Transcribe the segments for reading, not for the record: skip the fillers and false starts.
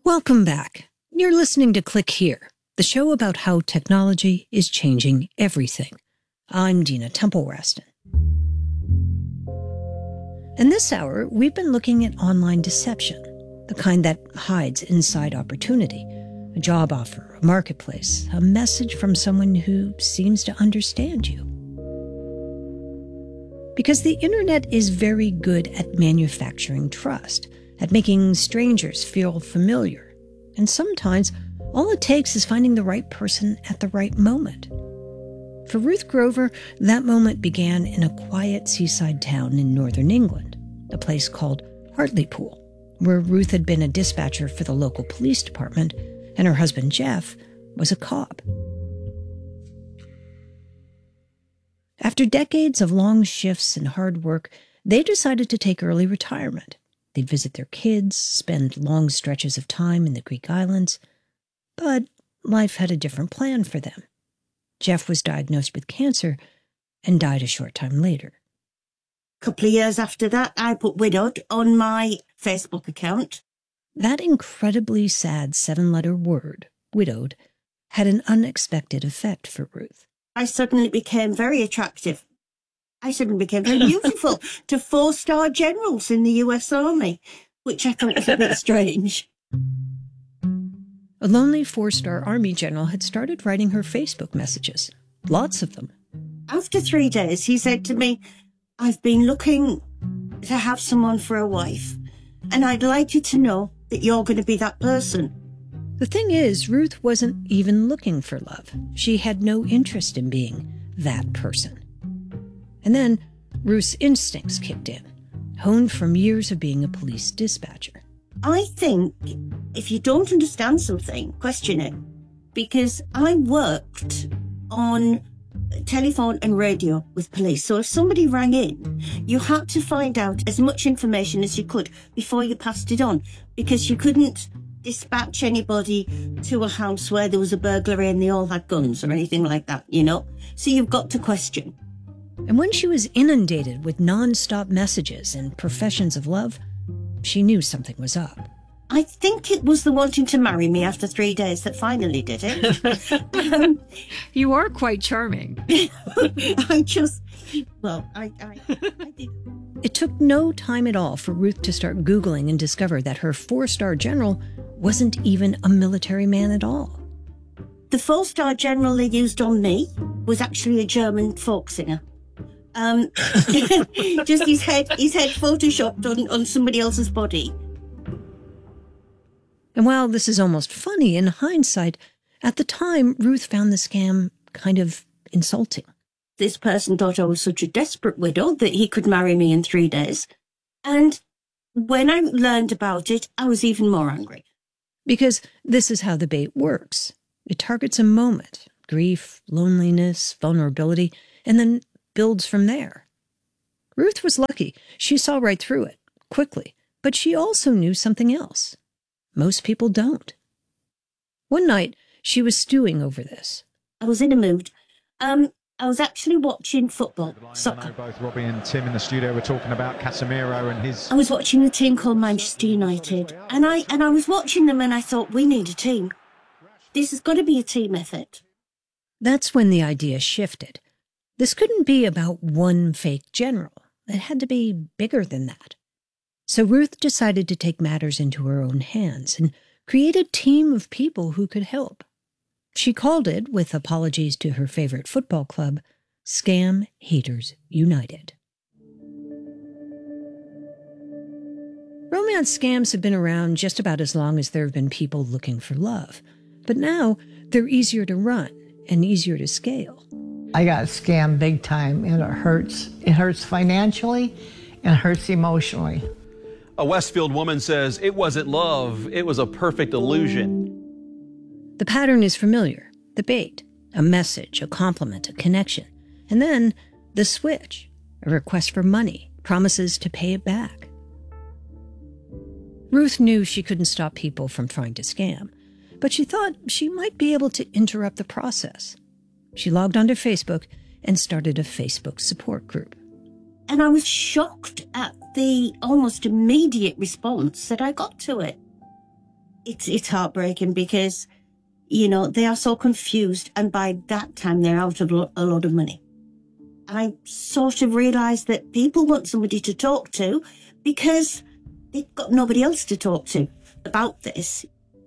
Welcome back. You're listening to Click Here, the show about how technology is changing everything. I'm Dina Temple-Raston. In this hour, we've been looking at online deception, the kind that hides inside opportunity, a job offer, a marketplace, a message from someone who seems to understand you. Because the internet is very good at manufacturing trust, at making strangers feel familiar. And sometimes all it takes is finding the right person at the right moment. For Ruth Grover, that moment began in a quiet seaside town in northern England, a place called Hartlepool, where Ruth had been a dispatcher for the local police department, and her husband Jeff was a cop. After decades of long shifts and hard work, they decided to take early retirement. They'd visit their kids, spend long stretches of time in the Greek islands. But life had a different plan for them. Jeff was diagnosed with cancer and died a short time later. A couple of years after that, I put widowed on my Facebook account. That incredibly sad 7-letter word, widowed, had an unexpected effect for Ruth. I suddenly became very attractive. I suddenly became very beautiful to 4-star generals in the US Army, which I thought was a bit strange. A lonely 4-star Army general had started writing her Facebook messages. Lots of them. After 3 days, he said to me, "I've been looking to have someone for a wife, and I'd like you to know that you're going to be that person." The thing is, Ruth wasn't even looking for love. She had no interest in being that person. And then Ruth's instincts kicked in, honed from years of being a police dispatcher. I think if you don't understand something, question it. Because I worked on telephone and radio with police. So if somebody rang in, you had to find out as much information as you could before you passed it on. Because you couldn't dispatch anybody to a house where there was a burglary and they all had guns or anything like that, you know? So you've got to question. And when she was inundated with non-stop messages and professions of love, she knew something was up. I think it was the wanting to marry me after 3 days that finally did it. You are quite charming. I did. It took no time at all for Ruth to start Googling and discover that her 4-star general wasn't even a military man at all. The 4-star general they used on me was actually a German folk singer. Just his head photoshopped on somebody else's body. And while this is almost funny in hindsight, at the time, Ruth found the scam kind of insulting. This person thought I was such a desperate widow that he could marry me in 3 days. And when I learned about it, I was even more angry. Because this is how the bait works. It targets a moment, grief, loneliness, vulnerability, and then builds from there. Ruth was lucky. She saw right through it, quickly. But she also knew something else. Most people don't. One night, she was stewing over this. I was in a mood. I was actually watching football, soccer. Both Robbie and Tim in the studio were talking about Casemiro and his... I was watching a team called Manchester United. And I was watching them and I thought, we need a team. This has got to be a team effort. That's when the idea shifted. This couldn't be about one fake general. It had to be bigger than that. So Ruth decided to take matters into her own hands and create a team of people who could help. She called it, with apologies to her favorite football club, Scam Haters United. Romance scams have been around just about as long as there have been people looking for love. But now they're easier to run and easier to scale. I got scammed big time, and it hurts. It hurts financially and it hurts emotionally. A Westfield woman says it wasn't love, it was a perfect illusion. The pattern is familiar. The bait, a message, a compliment, a connection. And then the switch, a request for money, promises to pay it back. Ruth knew she couldn't stop people from trying to scam, but she thought she might be able to interrupt the process. She logged onto Facebook and started a Facebook support group. And I was shocked at the almost immediate response that I got to it. it's heartbreaking because, you know, they are so confused, and by that time they're out of a lot of money. And I sort of realised that people want somebody to talk to because they've got nobody else to talk to about this.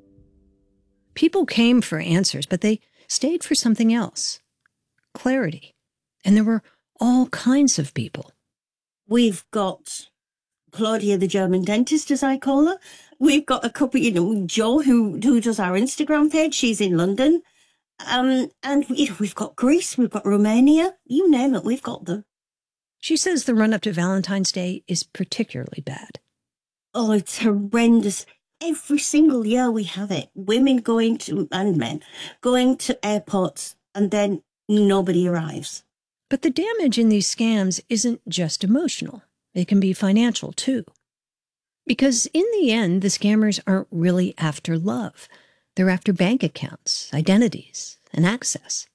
People came for answers, but they stayed for something else. Clarity. And there were all kinds of people. We've got Claudia, the German dentist, as I call her. We've got a couple, you know, Jo, who does our Instagram page. She's in London. And, you know, we've got Greece, we've got Romania, you name it, we've got them. She says the run-up to Valentine's Day is particularly bad. Oh, it's horrendous. Every single year we have it. Women going to, and men, going to airports, and then nobody arrives. But the damage in these scams isn't just emotional. It can be financial, too. Because in the end, the scammers aren't really after love. They're after bank accounts, identities, and access.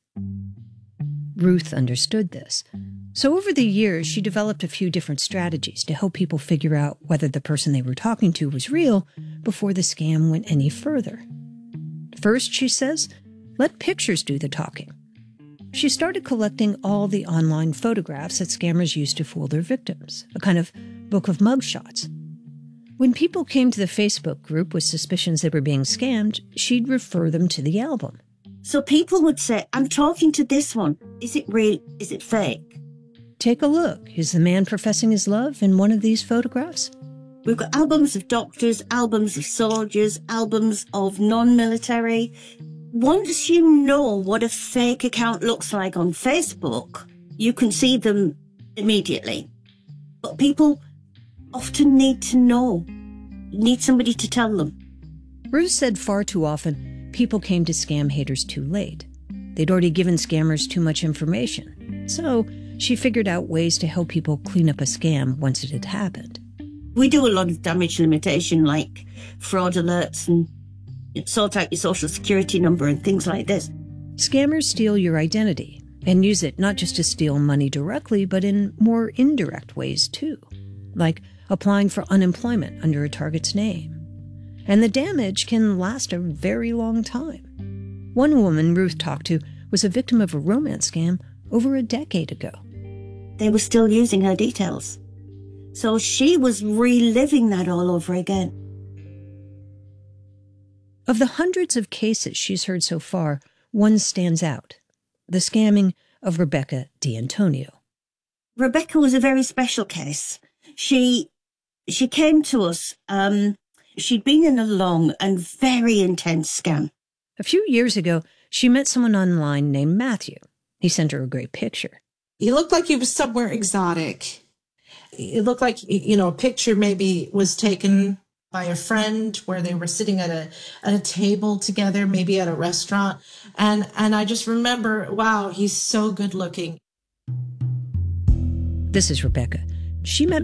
Ruth understood this. So over the years, she developed a few different strategies to help people figure out whether the person they were talking to was real before the scam went any further. First, she says, let pictures do the talking. She started collecting all the online photographs that scammers used to fool their victims, a kind of book of mugshots. When people came to the Facebook group with suspicions they were being scammed, she'd refer them to the album. So people would say, I'm talking to this one. Is it real? Is it fake? Take a look. Is the man professing his love in one of these photographs? We've got albums of doctors, albums of soldiers, albums of non-military. Once you know what a fake account looks like on Facebook, you can see them immediately. But people often need to know, need somebody to tell them. Ruth said far too often, people came to scam haters too late. They'd already given scammers too much information. So she figured out ways to help people clean up a scam once it had happened. We do a lot of damage limitation, like fraud alerts and sort out your social security number and things like this. Scammers steal your identity and use it not just to steal money directly, but in more indirect ways too, like applying for unemployment under a target's name. And the damage can last a very long time. One woman Ruth talked to was a victim of a romance scam over a decade ago. They were still using her details. So she was reliving that all over again. Of the hundreds of cases she's heard so far, one stands out: the scamming of Rebecca D'Antonio. Rebecca was a very special case. She came to us. She'd been in a long and very intense scam. A few years ago, she met someone online named Matthew. He sent her a great picture. He looked like he was somewhere exotic. It looked like, a picture maybe was taken by a friend where they were sitting at a table together, maybe at a restaurant. And I just remember, wow, he's so good looking. This is Rebecca. She met